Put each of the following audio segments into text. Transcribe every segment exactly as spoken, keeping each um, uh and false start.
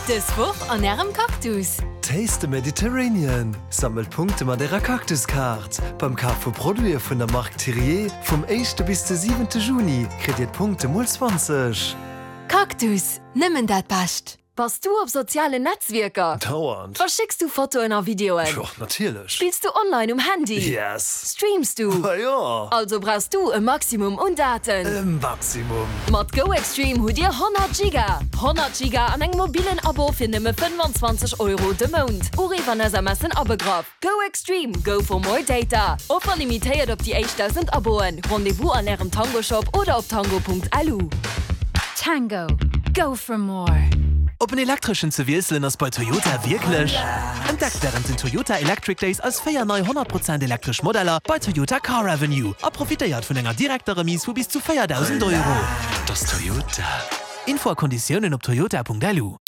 Das Woch an ihrem Kaktus. Taste the Mediterranean. Sammelt Punkte mit ihrer Kaktuskarte. Beim Kauf von Produkten von der Marke Thierry vom ersten bis zum siebten Juni kriegt ihr Punkte mal zwanzig. Kaktus, nimmen dat passt. Warst du auf soziale Netzwerke? Dauernd. Verschickst du Fotos und Videos? Ja, natürlich. Spielst du online um Handy? Yes. Streamst du? Ja, ja. Also brauchst du ein Maximum an Daten. Ein Maximum. Mit Go Extreme hat ihr hundert Giga. hundert Giga an einem mobilen Abo für nur fünfundzwanzig Euro den Monat. Oder wenn es am Essen abgegriffen. Go Extreme, go for more data. Offer limitiert auf die achttausend Aboen. Rendezvous an ihrem Tango-Shop oder auf tango punkt l u. Tango, go for more. Ob ein elektrischen zu wechseln ist bei Toyota wirklich? Entdeckt während den Toyota Electric Days als vier neue hundert Prozent elektrisch Modeller bei Toyota Car Avenue. Und profitiert von einer direkten Remise von bis zu viertausend Euro. Das Toyota. Info und Konditionen auf toyota punkt l u.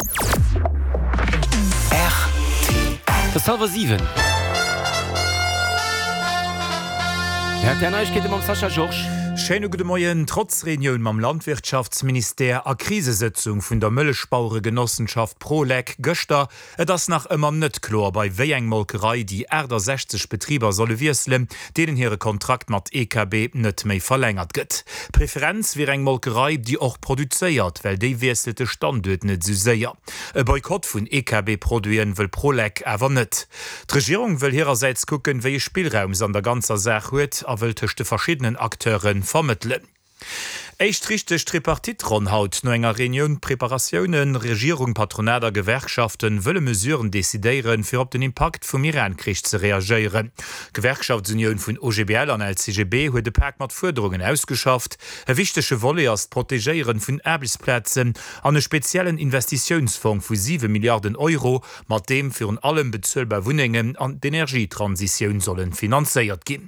R T Das Salver sieben. Ja, der Neuigkeit geht um Sascha George. Schöne gute Morgen. Trotz Reunion mam Landwirtschaftsminister a Krisesitzung vun der Mëllechbauere Genossenschaft Prolec Göster, et das nach immer net klar bei wéi eng Molkerei die Äder sechzig Betrieber solle wieselen, denen ihre Kontrakt mat E K B net méi verlängert gëtt. Präferenz wie eng Molkerei, die auch produzéiert, well déi wieselte Standort net so séier. E Boykott vun E K B-Produien will Prolec awer net. Die Regierung will ihrerseits gucken, wéi Spielraums an der ganzer Sach huet, a will de verschiedenen Akteuren vermitteln. Echt richtig Tripartitron haut no enger Reunion Präparationen, Regierung, Patronader, Gewerkschaften wëlle Mesuren desideieren fir op den Impact vum Irankrieg zu reagieren. Gewerkschaftsunion vun O G B L an L C G B huet de Park mat Forderungen ausgeschafft. E wichtesche Wolle as Protegéieren vun Erbesplätzen an e speziellen Investitionsfonds vu sieben Milliarden Euro, mat dem fir an allem bezahlbar Wohnungen an d'Energietransition sollen finanziert gin.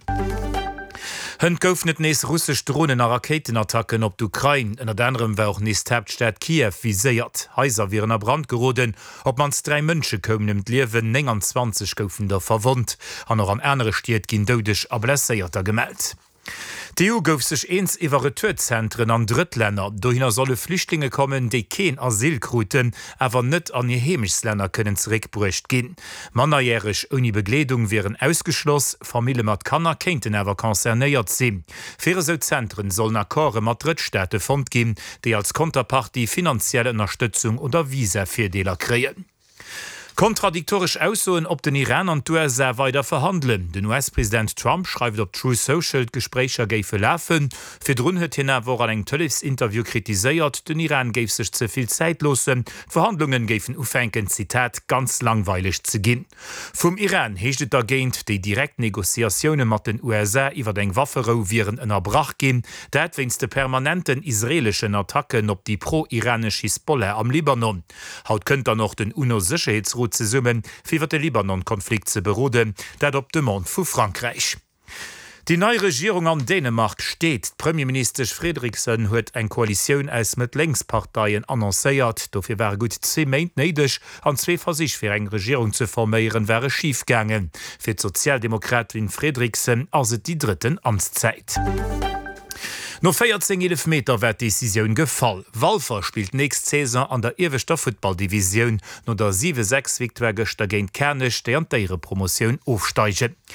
Hën gouf net nees russsisch Drohnen a Raketenattacken op d'Ukraine, en der anderem war auch nees Hauptstadt Kiew viséiert. Häuser wären a Brand geroden, ob mans drei Mënsche kommen im Liewen neunundzwanzig goufen der verwundt, an noch an Änere Stiet ginn doudech a blesséierter gemeldt. Die E U gouf sech eens iwwer Retourzentren an Drittländer, dohinner solle Flüchtlinge kommen, déi keen Asylkruten awer net an ihr Heemischsländer kënnen zréckbruecht ginn. Mannerjährech uni Bekleedung wären ausgeschloss, Familie mat Kanner kéinten awer konzernéiert sinn. Faire so Zentren sollen Akkorde mat Drittstädte fond ginn, déi als Konterpartie finanzielle Unterstützung oder Visafirdeler kreien. Kontradiktorisch aussoen op den Iran an d'U S A weiter verhandeln. Den U S-Präsident Trump schreibt op True Social Gesprächer géife läfen. Fir drun huet hin wo an eng Televis-Interview kritiséiert, den Iran géif sech zuviel Zeit losen. Verhandlungen géifen ufenken Zitat ganz langweilig ze ginn. Vom Iran heeschtet ergéint, déi direkt Negoziationen mat den U S A iwwer eng Waffero viren ënnerbrach gin, dat wennns de permanenten israelischen Attacken op die pro-iranesch Hisbollah am Libanon. Haut kënnt er noch den U N O-Sicherheitsrat ze summen, fir de Libanon-Konflikt ze beroden, dat op de Mond vu Frankreich. Die neue Regierung an Dänemark steht. Premierminister Frederiksen huet eng Koalition als mit Längsparteien annoncéiert. Dofir war gut zehn Meint neidech an zwei Versich fir eng Regierung zu formieren wäre schiefgangen. Fir Sozialdemokratin Frederiksen as die dritten Amtszeit. No vierzehn Meter wird Decision gefall. Walfer spielt nächst Saison an der Irwester Footballdivision, no der sieben sechs Victoire gestern gegen Kernech, der an ihre Promotion aufsteigen.